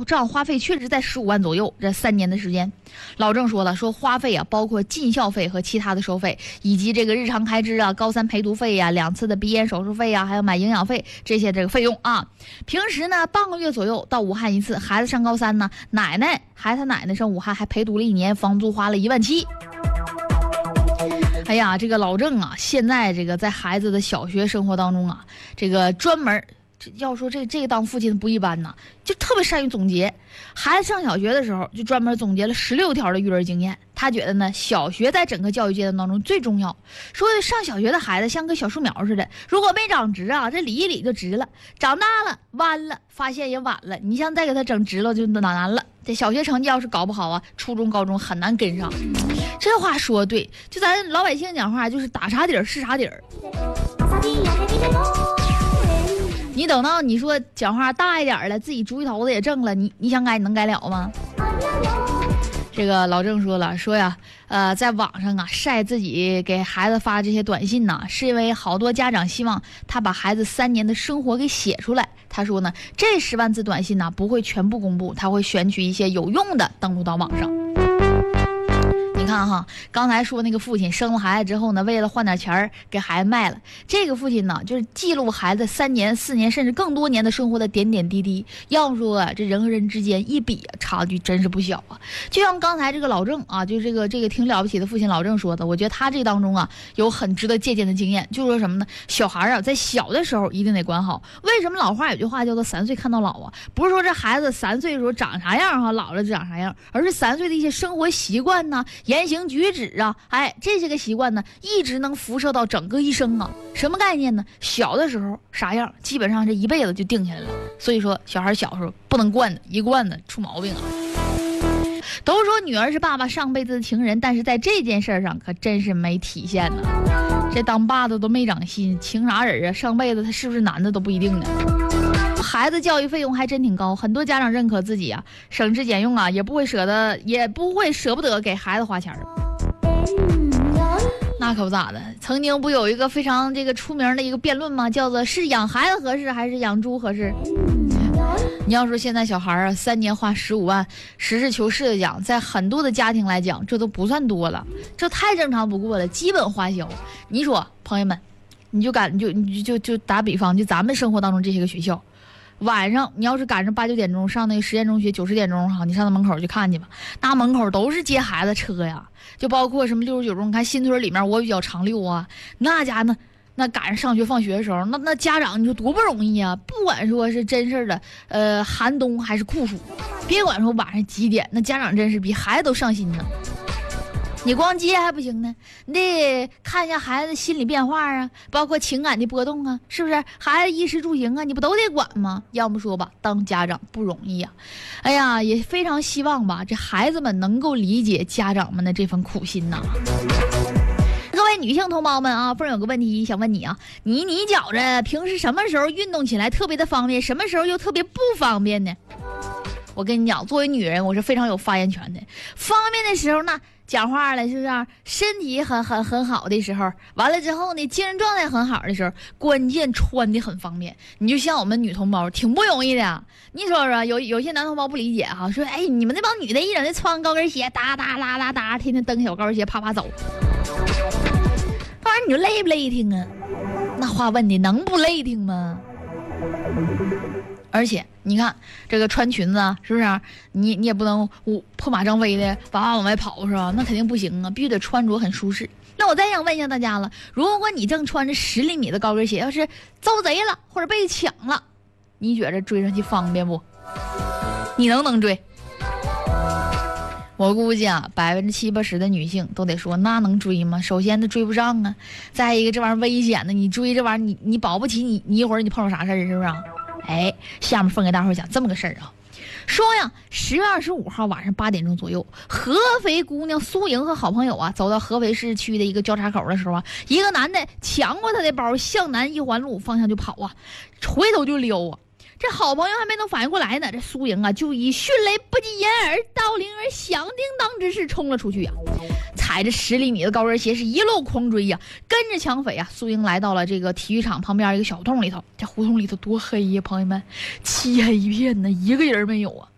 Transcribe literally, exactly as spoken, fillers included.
这样花费确实在十五万左右，这三年的时间。老郑说了，说花费啊，包括进校费和其他的收费，以及这个日常开支啊，高三陪读费呀、啊，两次的鼻炎手术费啊，还有买营养费这些这个费用啊。平时呢，半个月左右到武汉一次，孩子上高三呢，奶奶还他奶奶上武汉还陪读了一年，房租花了一万七。哎呀，这个老郑啊，现在这个在孩子的小学生活当中啊，这个专门。要说这这个当父亲不一般呐，就特别善于总结。孩子上小学的时候，就专门总结了十六条的育儿经验。他觉得呢，小学在整个教育阶段当中最重要。说上小学的孩子像个小树苗似的，如果没长直啊，这理一理就直了；长大了弯了，发现也晚了。你像再给他整直了，就难了。这小学成绩要是搞不好啊，初中、高中很难跟上。这话说的对，就咱老百姓讲话，就是打啥底儿是啥底儿。你等到你说讲话大一点了，自己猪一头子也挣了，你你想改你能改了吗？这个老郑说了，说呀，呃，在网上啊晒自己给孩子发这些短信呢，是因为好多家长希望他把孩子三年的生活给写出来。他说呢，这十万字短信呢不会全部公布，他会选取一些有用的登录到网上。你看哈，刚才说那个父亲生了孩子之后呢，为了换点钱给孩子卖了。这个父亲呢，就是记录孩子三年、四年甚至更多年的生活的点点滴滴。要说啊，这人和人之间一比，差距真是不小啊。就像刚才这个老郑啊，就这个这个挺了不起的父亲老郑说的，我觉得他这当中啊有很值得借鉴的经验。就说什么呢？小孩啊，在小的时候一定得管好。为什么老话有句话叫做三岁看到老啊？不是说这孩子三岁的时候长啥样哈，老了就长啥样，而是三岁的一些生活习惯呢。言行举止啊，哎，这些个习惯呢，一直能辐射到整个一生啊。什么概念呢？小的时候啥样，基本上这一辈子就定下来了。所以说，小孩小时候不能惯的，一惯的出毛病啊。都说女儿是爸爸上辈子的情人，但是在这件事上可真是没体现呢。这当爸的都没长心，情啥人啊？上辈子他是不是男的都不一定呢。孩子教育费用还真挺高，很多家长认可自己啊，省吃俭用啊，也不会舍得，也不会舍不得给孩子花钱。那可不咋的，曾经不有一个非常这个出名的一个辩论吗？叫做是养孩子合适还是养猪合适？你要说现在小孩啊，三年花十五万，实事求是的讲，在很多的家庭来讲，这都不算多了，这太正常不过了，基本花销。你说朋友们，你就赶就你就就打比方，就咱们生活当中这些个学校。晚上你要是赶上八九点钟上那个实验中学，九十点钟哈，你上那门口去看去吧，那门口都是接孩子车呀，就包括什么六十九中，你看新村里面我比较常溜啊，那家呢，那赶上上学放学的时候，那那家长你说多不容易啊，不管说是真事儿的，呃，寒冬还是酷暑，别管说晚上几点，那家长真是比孩子都上心呢。你光接还不行呢，你得看一下孩子心理变化啊，包括情感的波动啊，是不是？孩子衣食住行啊，你不都得管吗？要么说吧，当家长不容易啊。哎呀，也非常希望吧，这孩子们能够理解家长们的这份苦心呐。各位女性同胞们啊，凤有个问题想问你啊，你你觉着平时什么时候运动起来特别的方便，什么时候又特别不方便呢？我跟你讲，作为女人，我是非常有发言权的。方便的时候呢，讲话了是不是？身体很很很好的时候，完了之后呢，精神状态很好的时候，关键穿的很方便。你就像我们女同胞，挺不容易的。你说说，有有些男同胞不理解哈，说哎，你们那帮女的，一整天穿高跟鞋，哒哒啦啦哒，天天蹬小高跟鞋，啪啪走，这玩意儿你就累不累挺啊？那话问的，能不累挺吗？而且你看这个穿裙子啊，是不是？你你也不能破马张飞的哇哇往外跑是吧？那肯定不行啊，必须得穿着很舒适。那我再想问一下大家了，如果你正穿着十厘米的高跟鞋，要是遭贼了或者被抢了，你觉着追上去方便不？你能不能追？我估计啊，百分之七八十的女性都得说，那能追吗？首先她追不上啊，再一个这玩意儿危险的，你追这玩意儿，你你保不齐你你一会儿你碰上啥事儿，是不是？哎，下面凤给大伙讲这么个事儿啊，说呀，十月二十五号晚上八点钟左右，合肥姑娘苏莹和好朋友啊，走到合肥市区的一个交叉口的时候啊，一个男的抢过她的包，向南一环路方向就跑啊，回头就溜啊。这好朋友还没能反应过来呢，这苏莹啊就以迅雷不及掩耳盗铃而响叮当之势冲了出去呀、啊，踩着十厘米的高跟鞋是一路狂追呀、啊，跟着抢匪啊，苏莹来到了这个体育场旁边一个小洞里头，这胡同里头多黑呀，朋友们，漆黑一片呢，一个人没有啊。